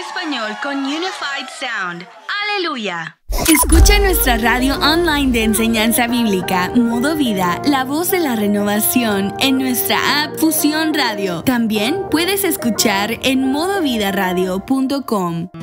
español con Unified Sound. ¡Aleluya! Escucha nuestra radio online de enseñanza bíblica, Modo Vida, la voz de la renovación, en nuestra app Fusión Radio. También puedes escuchar en modovidaradio.com.